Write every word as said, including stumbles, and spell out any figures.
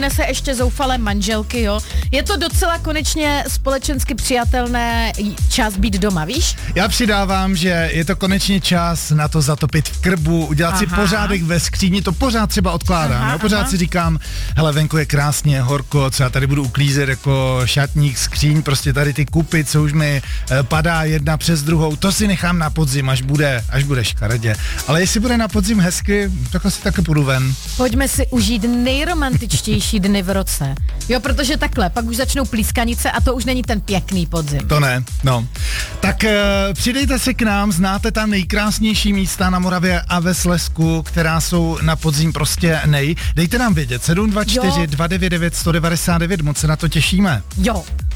nese ještě zoufalé manželky, jo. Je to docela konečně společensky přijatelné čas být doma, víš? Já přidávám, že je to konečně čas na to zatopit v krbu, udělat aha. si pořádek ve skříni, to pořád třeba odkládám, aha, jo? Pořád aha. si říkám, hele, venku je krásně, horko, co já tady budu uklízet jako šatník, skříň, prostě tady ty kupy, co už mi e, padá jedna přes druhou, to si nechám na podzim, až bude, až bude škaredě. Ale jestli bude na podzim hezky, tak asi taky půjdu ven. Pojďme si užít nejromantičtější dny v roce. Jo, protože takhle, pak už začnou plískanice a to už není ten pěkný podzim. To ne, no. Tak e, přidejte se k nám, znáte tam nejkrásnější místa na Moravě a ve Slezsku, která jsou na podzim prostě nej. Dejte nám vědět, sedm dva čtyři dva devět devět jedna devět devět, moc se na to těšíme. Jo.